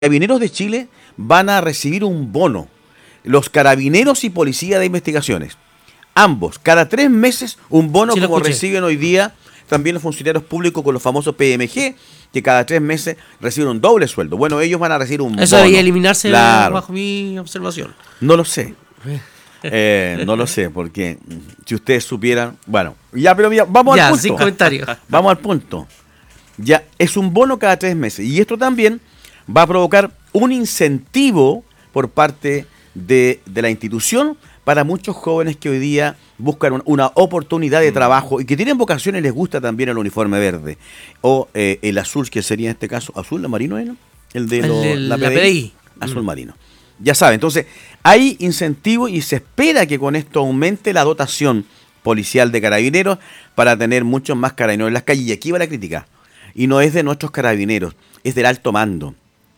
Carabineros de Chile van a recibir un bono. Los carabineros y policía de investigaciones. Ambos, cada 3 meses, un bono, Sí, lo como escuché. reciben hoy día también los funcionarios públicos con los famosos PMG, que cada 3 meses reciben un doble sueldo. Bueno, ellos van a recibir un Eso bono. debería eliminarse Claro, bajo mi observación. no lo sé. No lo sé, porque si ustedes supieran. Bueno, ya, pero ya, vamos al Ya, punto. sin comentarios. Vamos al punto. Ya, es un bono cada 3 meses. Y esto también va a provocar un incentivo por parte de la institución para muchos jóvenes que hoy día buscan una oportunidad de trabajo y que tienen vocación y les gusta también el uniforme verde. O el azul, que sería en este caso, azul, marino, ¿no? El de La PDI. Azul marino. Ya saben, entonces hay incentivo y se espera que con esto aumente la dotación policial de carabineros para tener muchos más carabineros en las calles. Y aquí va la crítica. Y no es de nuestros carabineros, es del alto mando.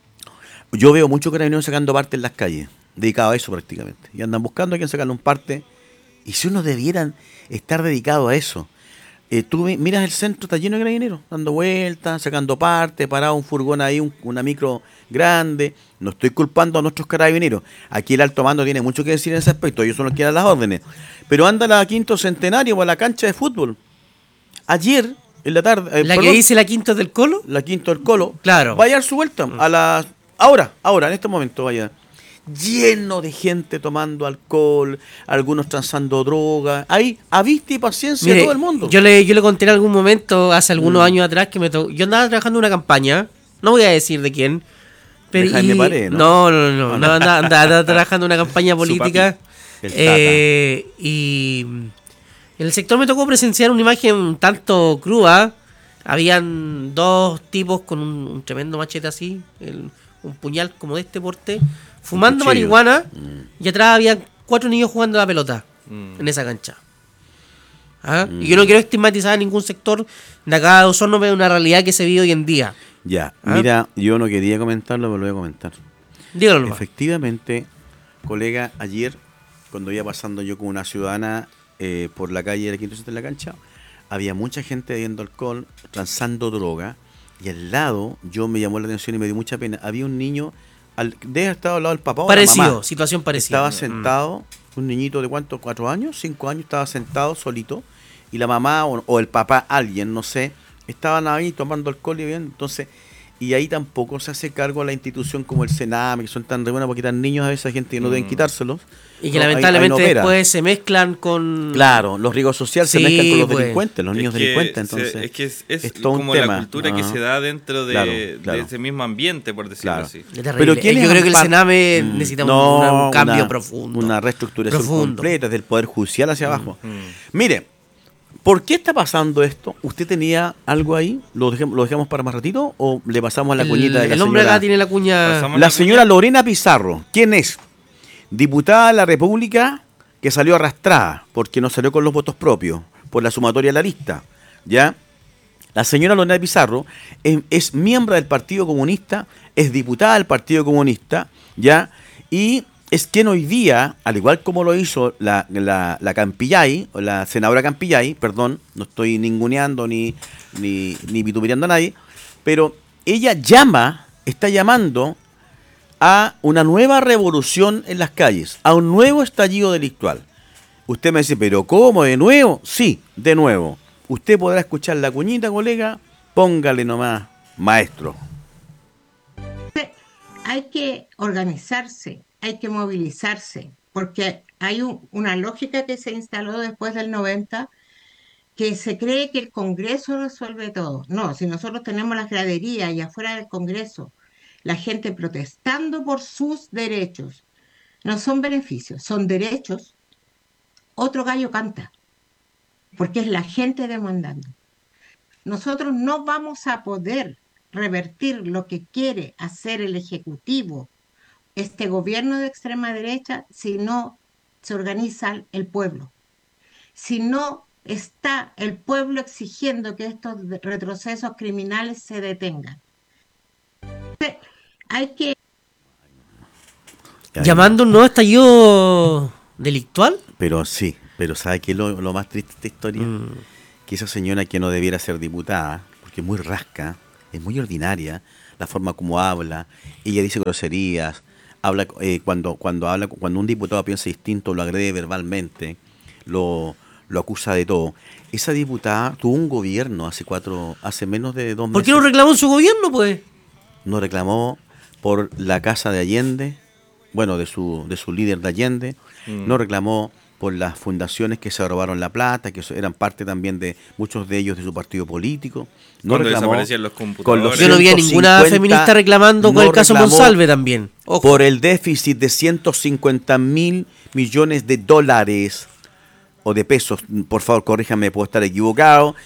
Yo veo muchos carabineros sacando parte en las calles, dedicados a eso prácticamente. Y andan buscando a quien sacarle un parte. Y si uno debieran estar dedicado a eso. Tú miras el centro, está lleno de carabineros, dando vueltas, sacando parte, parado un furgón ahí, una micro grande. No estoy culpando a nuestros carabineros. Aquí el alto mando tiene mucho que decir en ese aspecto, ellos son los que dan las órdenes. Pero anda a la Quinto Centenario o a la cancha de fútbol. Ayer, en la tarde, La que dice la quinta del Colo. la Quinto del Colo, Claro. vaya a dar su vuelta a las ahora, en este momento vaya. Lleno de gente tomando alcohol, algunos transando droga. Ahí, a vista y paciencia Mire, todo el mundo. yo le conté en algún momento, hace algunos años atrás, que yo andaba trabajando en una campaña, no voy a decir de quién. De Jaime Paredes, ¿no? No, andaba trabajando en una campaña política. Su papi, el Y en el sector me tocó presenciar una imagen un tanto cruda. Habían 2 tipos con un tremendo machete así, un puñal como de este porte, fumando cuchillo. marihuana, y atrás había 4 niños jugando a la pelota en esa cancha. ¿Ah? Y yo no quiero estigmatizar a ningún sector de acá de Osorno, pero es una realidad que se vive hoy en día. Ya, ¿Ah? mira, yo no quería comentarlo, pero lo voy a comentar. Dígalo nomás. Efectivamente, colega, ayer, cuando iba pasando yo con una ciudadana por la calle de la Quinto Centro de la cancha, había mucha gente bebiendo alcohol, transando droga, y al lado, yo me llamó la atención y me dio mucha pena, había un niño, debe haber estado al lado del papá o de la mamá. Parecido, situación parecida. Estaba sentado, un niñito de ¿cuánto? 4 años, 5 años, estaba sentado solito, y la mamá o el papá, alguien, no sé, estaban ahí tomando alcohol y bien, entonces, y ahí tampoco se hace cargo a la institución como el Sename, que son tan de buena porque están niños a veces, hay gente que no deben quitárselos. Y que No, lamentablemente ahí no opera. después se mezclan con... Claro, los riesgos sociales se Sí, mezclan con los pues. delincuentes, los niños delincuentes, entonces es todo un como tema. la cultura que se da dentro Claro. de ese mismo ambiente, por decirlo Claro. así. Es terrible. Pero ¿quiénes yo creo que el han Sename necesita un cambio profundo. Una reestructuración Profundo. completa desde el Poder Judicial hacia abajo. Mire, ¿por qué está pasando esto? ¿Usted tenía algo ahí? ¿Lo dejamos para más ratito o le pasamos a la cuñita de la El hombre señora? acá tiene la cuña... Pasamos La señora Lorena Pizarro, ¿quién es? Diputada de la República que salió arrastrada porque no salió con los votos propios por la sumatoria de la lista, ¿ya? La señora Lorena Pizarro es miembro del Partido Comunista, es diputada del Partido Comunista, ¿ya? Y es quien hoy día, al igual como lo hizo la Campillay, o la senadora Campillay, perdón, no estoy ninguneando ni vituperando a nadie, pero ella está llamando a una nueva revolución en las calles, a un nuevo estallido delictual. Usted me dice, ¿pero cómo? ¿De nuevo? Sí, de nuevo. Usted podrá escuchar la cuñita, colega, póngale nomás, maestro. Hay que organizarse, hay que movilizarse, porque hay una lógica que se instaló después del 90, que se cree que el Congreso resuelve todo. No, si nosotros tenemos las graderías y afuera del Congreso, la gente protestando por sus derechos, no son beneficios, son derechos, otro gallo canta, porque es la gente demandando. Nosotros no vamos a poder revertir lo que quiere hacer el Ejecutivo, este gobierno de extrema derecha, si no se organiza el pueblo, si no está el pueblo exigiendo que estos retrocesos criminales se detengan. Hay que... Llamando un nuevo estallido delictual. Pero sí, pero ¿sabe qué es lo más triste de esta historia? Que esa señora que no debiera ser diputada, porque es muy rasca, es muy ordinaria, la forma como habla, ella dice groserías, habla cuando un diputado piensa distinto, lo agrede verbalmente, lo acusa de todo. Esa diputada tuvo un gobierno hace menos de 2 meses. ¿Por qué no reclamó en su gobierno, pues? No reclamó por la casa de Allende, bueno, de su líder de Allende, no reclamó por las fundaciones que se robaron la plata, que eran parte también de muchos de ellos de su partido político. No Cuando reclamó desaparecían los computadores. Yo no vi a ninguna 150, feminista reclamando con el caso reclamó Monsalve también. Ojo. por el déficit de 150.000 millones de dólares o de pesos, por favor, corríjame, puedo estar equivocado,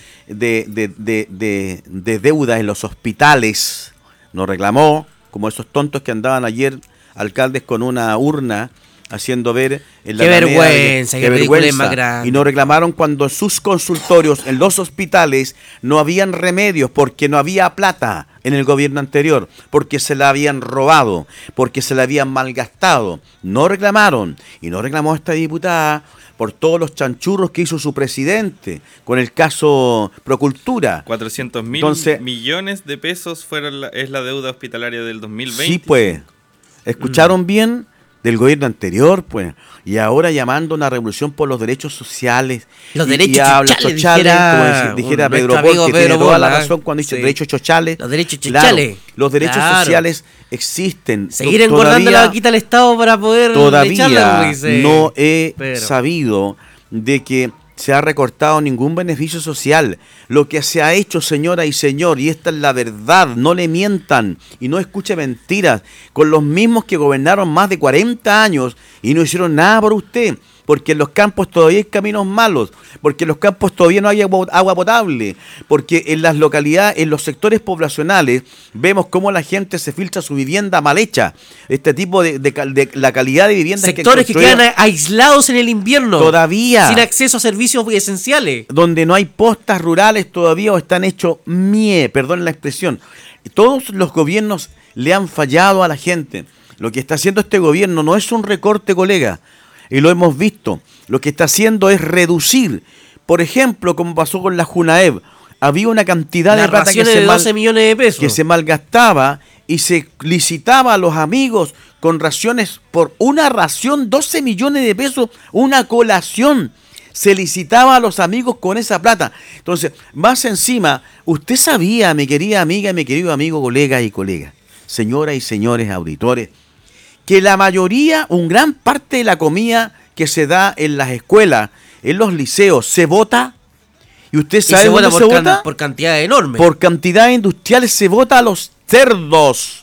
de deuda en los hospitales. No reclamó, como esos tontos que andaban ayer, alcaldes con una urna, haciendo ver en la Qué Alameda vergüenza, qué ridiculez más grande. Y no reclamaron cuando en sus consultorios, en los hospitales, no habían remedios porque no había plata en el gobierno anterior, porque se la habían robado, porque se la habían malgastado. No reclamaron, y no reclamó esta diputada por todos los chanchurros que hizo su presidente con el caso Procultura. 400.000 millones de pesos es la deuda hospitalaria del 2020. Sí, pues, escucharon bien del gobierno anterior, pues, y ahora llamando a una revolución por los derechos sociales. Los y derechos habla chochales, como dijera Pedro nuestro amigo Pol, que Pedro tiene toda la Pol, razón cuando dice sí. derechos chochales. Los derechos Claro, chochales. los derechos Claro. sociales existen. Seguir engordando la vaquita al Estado para poder echarla, Todavía como dice no he Pedro. sabido de que se ha recortado ningún beneficio social. Lo que se ha hecho, señora y señor, y esta es la verdad, no le mientan y no escuche mentiras, con los mismos que gobernaron más de 40 años y no hicieron nada por usted, porque en los campos todavía hay caminos malos, porque en los campos todavía no hay agua potable, porque en las localidades, en los sectores poblacionales, vemos cómo la gente se filtra su vivienda mal hecha. Este tipo de la calidad de vivienda sectores que quedan aislados en el invierno. Todavía. Sin acceso a servicios esenciales. Donde no hay postas rurales todavía o están hechos perdón la expresión. Todos los gobiernos le han fallado a la gente. Lo que está haciendo este gobierno no es un recorte, colega, y lo hemos visto. Lo que está haciendo es reducir. Por ejemplo, como pasó con la Junaev, había una cantidad de plata que de 12 millones de pesos que se malgastaba y se licitaba a los amigos con raciones por una ración, 12 millones de pesos, una colación. Se licitaba a los amigos con esa plata. Entonces, más encima, usted sabía, mi querida amiga y mi querido amigo, colegas y colegas, señoras y señores auditores, que la mayoría, un gran parte de la comida que se da en las escuelas, en los liceos, se bota. ¿Y usted sabe dónde se vota? Por cantidad enorme. Por cantidad industrial se vota a los cerdos.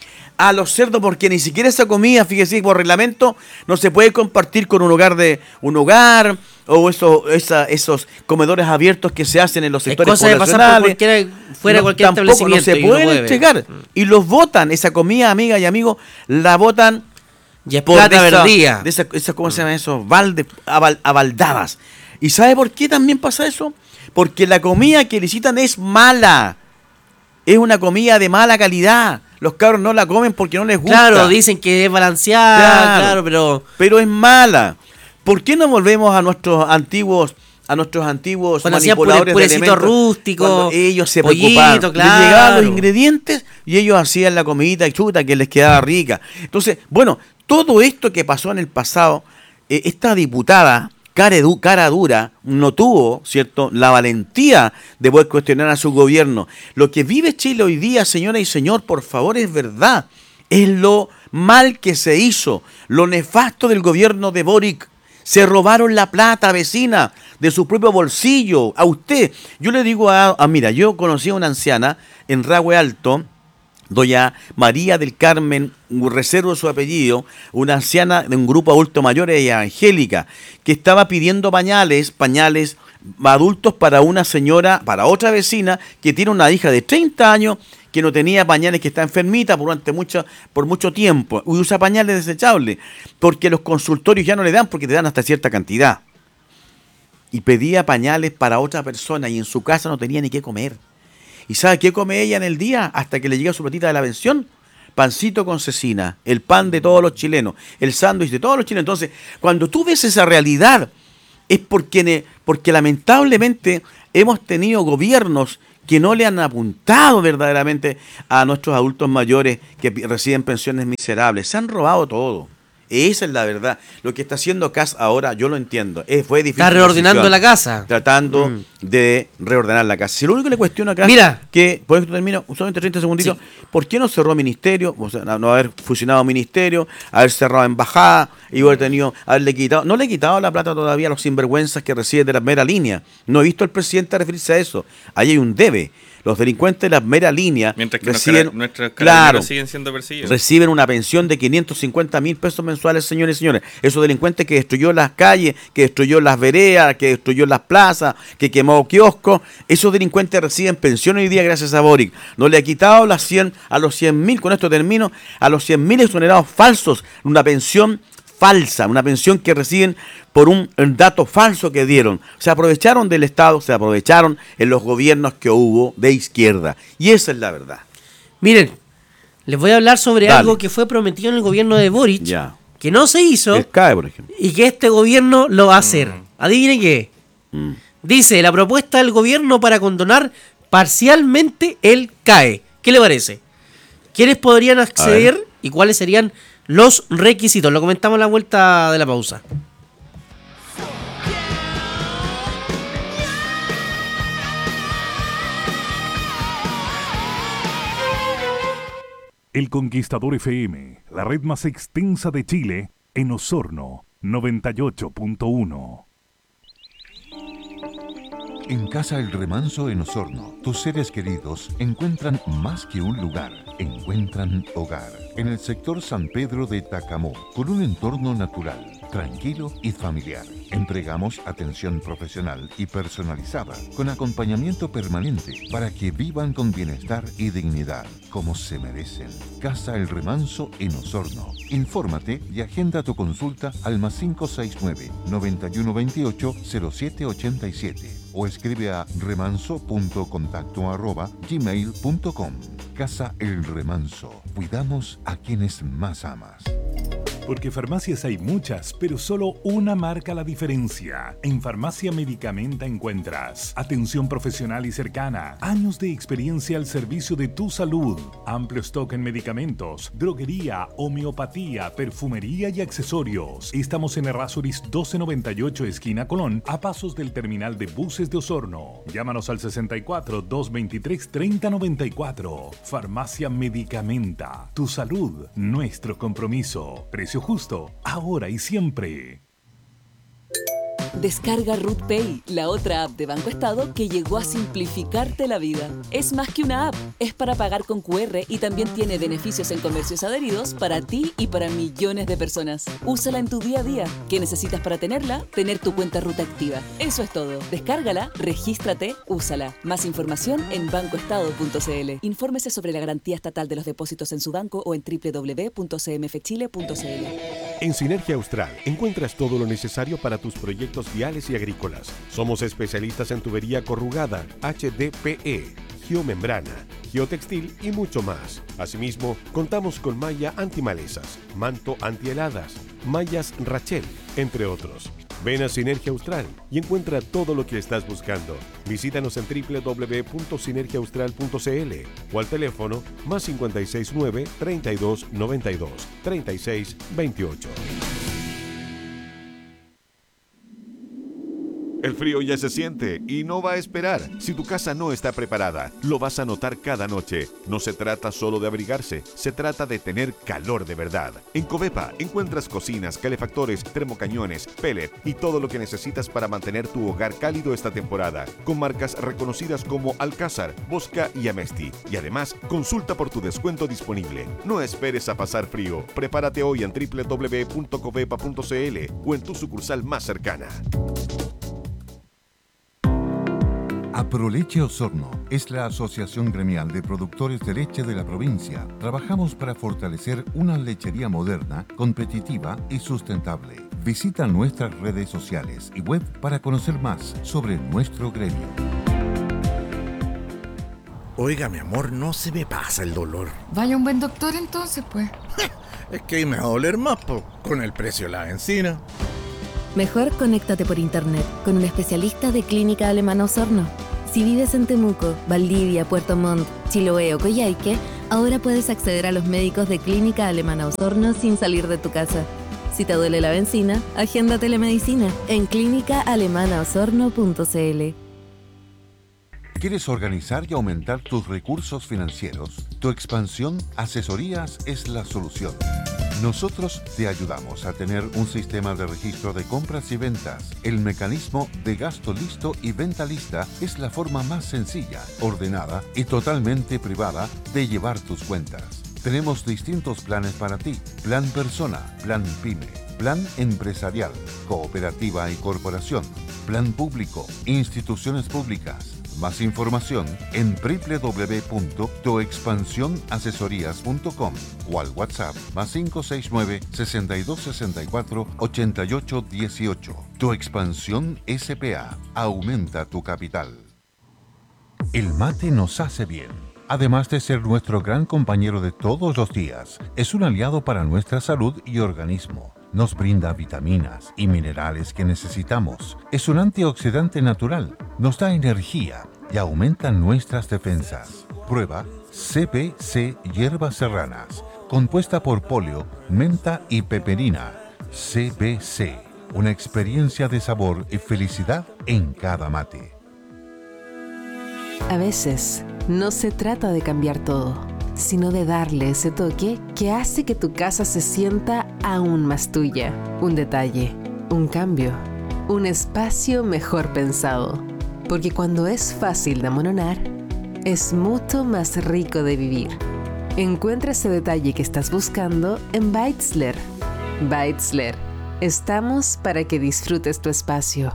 A los cerdos, porque ni siquiera esa comida, fíjese, por reglamento, no se puede compartir con un hogar o esos comedores abiertos que se hacen en los sectores cosa de pasar por fuera cualquier tampoco establecimiento. No se pueden entregar. Y los votan, esa comida, amiga y amigo, la votan y es plata verdía. ¿Cómo se llama eso? Abaldadas. ¿Y sabe por qué también pasa eso? Porque la comida que licitan es mala. Es una comida de mala calidad. Los cabros no la comen porque no les gusta. Claro, dicen que es balanceada, claro, pero es mala. ¿Por qué no volvemos a nuestros antiguos manipuladores de alimentos rústico, cuando ellos se preocupaban? Claro. Les llegaban los ingredientes y ellos hacían la comidita chuta que les quedaba rica. Entonces, bueno, todo esto que pasó en el pasado, esta diputada cara dura no tuvo, ¿cierto?, la valentía de poder cuestionar a su gobierno. Lo que vive Chile hoy día, señora y señor, por favor, es verdad. Es lo mal que se hizo, lo nefasto del gobierno de Boric. Se robaron la plata, vecina, de su propio bolsillo. A usted, yo le digo mira, yo conocí a una anciana en Rahue Alto, doña María del Carmen, reservo su apellido, una anciana de un grupo adulto mayor, ella Angélica, que estaba pidiendo pañales adultos para una señora, para otra vecina, que tiene una hija de 30 años, que no tenía pañales, que está enfermita por mucho tiempo, y usa pañales desechables, porque los consultorios ya no le dan, porque te dan hasta cierta cantidad. Y pedía pañales para otra persona, y en su casa no tenía ni qué comer. ¿Y sabe qué come ella en el día hasta que le llega su platita de la pensión? Pancito con cecina, el pan de todos los chilenos, el sándwich de todos los chilenos. Entonces, cuando tú ves esa realidad, es porque lamentablemente hemos tenido gobiernos que no le han apuntado verdaderamente a nuestros adultos mayores que reciben pensiones miserables. Se han robado todo. Esa es la verdad. Lo que está haciendo Kast ahora, yo lo entiendo. Fue difícil. Está reordenando la casa. Tratando de reordenar la casa. Si lo único que le cuestiono acá, mira, que, por esto termino, solamente 30 segunditos, sí. ¿Por qué no cerró ministerio? O sea, no haber fusionado ministerio, haber cerrado embajada, y haberle quitado. No le he quitado la plata todavía a los sinvergüenzas que reciben de la mera línea. No he visto al presidente referirse a eso. Ahí hay un debe. Los delincuentes de la mera línea mientras que nuestros carabineros siguen siendo perseguidos. Reciben una pensión de 550.000 pesos mensuales, señores y señores. Esos delincuentes que destruyó las calles, que destruyó las veredas, que destruyó las plazas, que quemó kioscos, esos delincuentes reciben pensión hoy día gracias a Boric. No le ha quitado a los 100.000, con esto termino, a los 100.000 exonerados falsos, una pensión falsa, una pensión que reciben por un dato falso que dieron. Se aprovecharon del Estado, se aprovecharon en los gobiernos que hubo de izquierda. Y esa es la verdad. Miren, les voy a hablar sobre algo que fue prometido en el gobierno de Boric, que no se hizo, el CAE, por ejemplo, y que este gobierno lo va a hacer. Adivinen qué. Dice, la propuesta del gobierno para condonar parcialmente el CAE. ¿Qué le parece? ¿Quiénes podrían acceder y cuáles serían los requisitos? Lo comentamos a la vuelta de la pausa. El Conquistador FM, la red más extensa de Chile, en Osorno, 98.1. En Casa El Remanso en Osorno, tus seres queridos encuentran más que un lugar, encuentran hogar. En el sector San Pedro de Tacamó, con un entorno natural, tranquilo y familiar. Entregamos atención profesional y personalizada, con acompañamiento permanente, para que vivan con bienestar y dignidad, como se merecen. Casa El Remanso en Osorno. Infórmate y agenda tu consulta al +569 9128 0787 o escribe a remanso.contacto@gmail.com. Casa El Remanso. Cuidamos a quienes más amas. Porque farmacias hay muchas, pero solo una marca la diferencia. En Farmacia Medicamenta encuentras atención profesional y cercana, años de experiencia al servicio de tu salud, amplio stock en medicamentos, droguería, homeopatía, perfumería y accesorios. Estamos en Errázuriz 1298, esquina Colón, a pasos del terminal de buses de Osorno. Llámanos al 64 223 3094. Farmacia Medicamenta. Tu salud, nuestro compromiso. Precio justo, ahora y siempre. Descarga Root Pay, la otra app de Banco Estado que llegó a simplificarte la vida. Es más que una app, es para pagar con QR y también tiene beneficios en comercios adheridos para ti y para millones de personas. Úsala en tu día a día. ¿Qué necesitas para tenerla? Tener tu cuenta Ruta activa. Eso es todo. Descárgala, regístrate, úsala. Más información en bancoestado.cl. Infórmese sobre la garantía estatal de los depósitos en su banco o en www.cmfchile.cl. En Sinergia Austral encuentras todo lo necesario para tus proyectos viales y agrícolas. Somos especialistas en tubería corrugada, HDPE, geomembrana, geotextil y mucho más. Asimismo, contamos con malla antimalezas, manto antiheladas, mallas Rachel, entre otros. Ven a Sinergia Austral y encuentra todo lo que estás buscando. Visítanos en www.sinergiaaustral.cl o al teléfono +569 32 92 36 28. El frío ya se siente y no va a esperar. Si tu casa no está preparada, lo vas a notar cada noche. No se trata solo de abrigarse, se trata de tener calor de verdad. En Covepa encuentras cocinas, calefactores, termocañones, pellet y todo lo que necesitas para mantener tu hogar cálido esta temporada. Con marcas reconocidas como Alcázar, Bosca y Amesti. Y además, consulta por tu descuento disponible. No esperes a pasar frío. Prepárate hoy en www.covepa.cl o en tu sucursal más cercana. Aproleche Osorno es la asociación gremial de productores de leche de la provincia. Trabajamos para fortalecer una lechería moderna, competitiva y sustentable. Visita nuestras redes sociales y web para conocer más sobre nuestro gremio. Oiga, mi amor, no se me pasa el dolor. Vaya un buen doctor entonces, pues. Es que ahí me va a doler más, con el precio de la bencina. Mejor conéctate por internet con un especialista de Clínica Alemana Osorno. Si vives en Temuco, Valdivia, Puerto Montt, Chiloé o Coyhaique, ahora puedes acceder a los médicos de Clínica Alemana Osorno sin salir de tu casa. Si te duele la benzina, agenda telemedicina en clínicaalemanaosorno.cl. ¿Quieres organizar y aumentar tus recursos financieros? Tu Expansión Asesorías es la solución. Nosotros te ayudamos a tener un sistema de registro de compras y ventas. El mecanismo de gasto listo y venta lista es la forma más sencilla, ordenada y totalmente privada de llevar tus cuentas. Tenemos distintos planes para ti: plan persona, plan pyme, plan empresarial, cooperativa y corporación, plan público, instituciones públicas. Más información en www.toexpansionasesorías.com o al WhatsApp +569 6264 8818. Tu Expansión S.p.A. Aumenta tu capital. El mate nos hace bien. Además de ser nuestro gran compañero de todos los días, es un aliado para nuestra salud y organismo. Nos brinda vitaminas y minerales que necesitamos. Es un antioxidante natural, nos da energía y aumenta nuestras defensas. Prueba CBC Hierbas Serranas, compuesta por poleo, menta y peperina. CBC, una experiencia de sabor y felicidad en cada mate. A veces, no se trata de cambiar todo, sino de darle ese toque que hace que tu casa se sienta aún más tuya. Un detalle, un cambio, un espacio mejor pensado. Porque cuando es fácil de amononar, es mucho más rico de vivir. Encuentra ese detalle que estás buscando en Beitzler. Beitzler, estamos para que disfrutes tu espacio.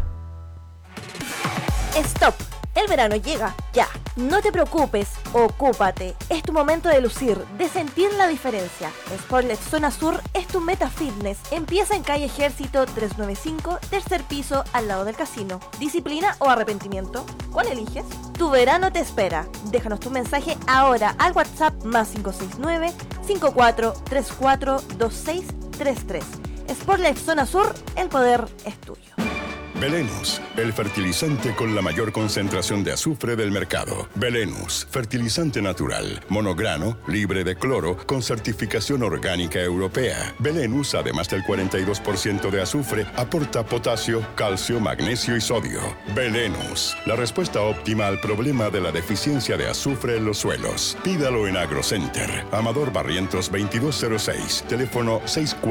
¡Stop! El verano llega, ya. No te preocupes, ocúpate. Es tu momento de lucir, de sentir la diferencia. Sportlet Zona Sur es tu meta fitness. Empieza en calle Ejército 395, tercer piso, al lado del casino. ¿Disciplina o arrepentimiento? ¿Cuál eliges? Tu verano te espera. Déjanos tu mensaje ahora al WhatsApp +569 5434 2633. Sportlet Zona Sur, el poder es tuyo. Velenus, el fertilizante con la mayor concentración de azufre del mercado. Velenus, fertilizante natural, monograno, libre de cloro, con certificación orgánica europea. Velenus, además del 42% de azufre, aporta potasio, calcio, magnesio y sodio. Velenus, la respuesta óptima al problema de la deficiencia de azufre en los suelos. Pídalo en AgroCenter. Amador Barrientos 2206, teléfono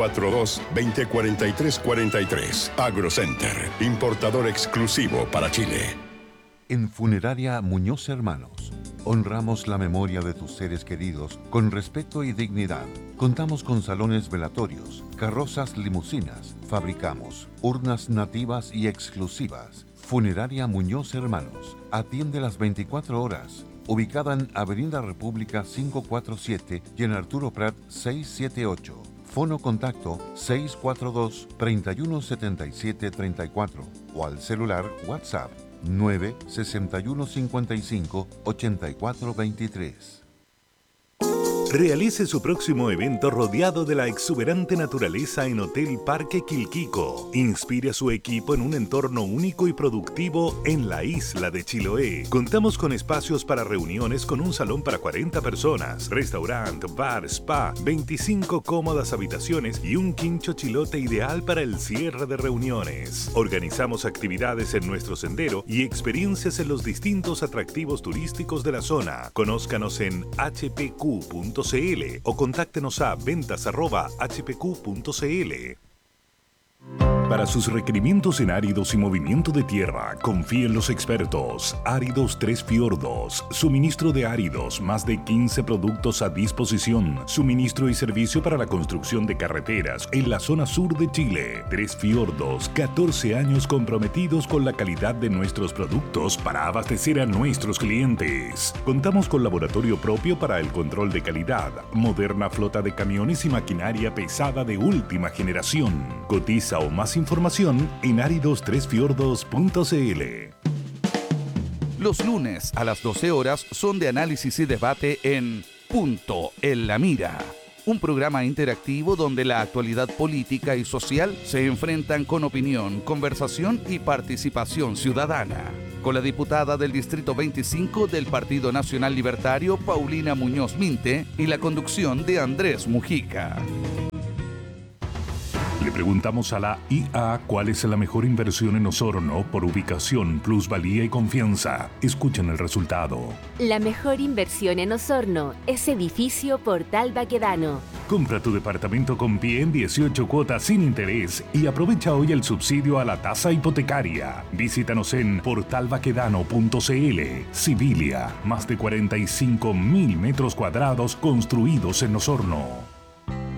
642-2043-43. AgroCenter, importador exclusivo para Chile. En Funeraria Muñoz Hermanos, honramos la memoria de tus seres queridos con respeto y dignidad. Contamos con salones velatorios, carrozas limusinas, fabricamos urnas nativas y exclusivas. Funeraria Muñoz Hermanos, atiende las 24 horas. Ubicada en Avenida República 547 y en Arturo Prat 678. Fono contacto 642-317734 o al celular WhatsApp 96155-8423. Realice su próximo evento rodeado de la exuberante naturaleza en Hotel Parque Quilquico. Inspire a su equipo en un entorno único y productivo en la isla de Chiloé. Contamos con espacios para reuniones con un salón para 40 personas, restaurante, bar, spa, 25 cómodas habitaciones y un quincho chilote ideal para el cierre de reuniones. Organizamos actividades en nuestro sendero y experiencias en los distintos atractivos turísticos de la zona. Conózcanos en hpq.cl o contáctenos a ventas@hpq.cl. Para sus requerimientos en áridos y movimiento de tierra, confíe en los expertos. Áridos Tres Fiordos. Suministro de áridos, más de 15 productos a disposición. Suministro y servicio para la construcción de carreteras en la zona sur de Chile. Tres Fiordos, 14 años comprometidos con la calidad de nuestros productos para abastecer a nuestros clientes. Contamos con laboratorio propio para el control de calidad, moderna flota de camiones y maquinaria pesada de última generación. Cotiza o más información en áridostresfiordos.cl. Los lunes a las 12 horas son de análisis y debate en Punto en la Mira. un programa interactivo donde la actualidad política y social se enfrentan con opinión, conversación y participación ciudadana. Con la diputada del Distrito 25 del Partido Nacional Libertario, Paulina Muñoz Minte, y la conducción de Andrés Mujica. Le preguntamos a la IA cuál es la mejor inversión en Osorno por ubicación, plusvalía y confianza. Escuchen el resultado. La mejor inversión en Osorno es Edificio Portal Baquedano. Compra tu departamento con pie en 18 cuotas sin interés y aprovecha hoy el subsidio a la tasa hipotecaria. Visítanos en portalbaquedano.cl. Civilia, más de 45.000 metros cuadrados construidos en Osorno.